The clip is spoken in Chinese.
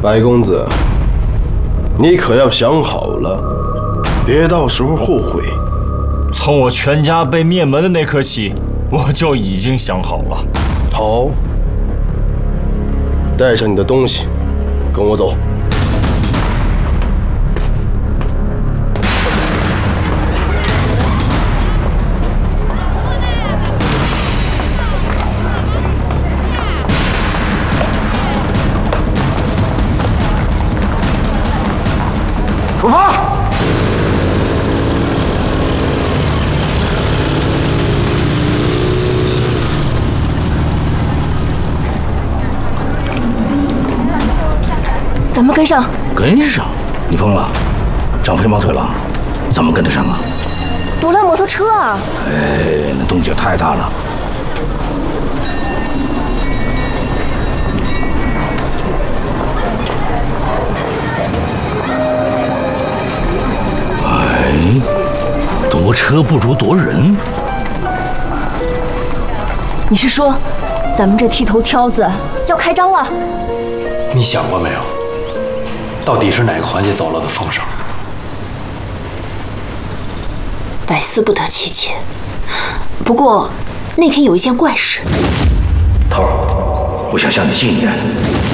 白公子，你可要想好了，别到时候后悔。 从我全家被灭门的那刻起，我就已经想好了。 好，带上你的东西，跟我走。出发！ 咱们跟上。 跟上？你疯了？长飞毛腿了？怎么跟得上啊？ 夺了摩托车啊！ 哎，那动静太大了。夺车不如夺人。 你是说，咱们这剃头挑子要开张了？ 你想过没有，到底是哪个环节走了的风声？ 百思不得其解。不过那天有一件怪事。 头儿，我想向你进一言。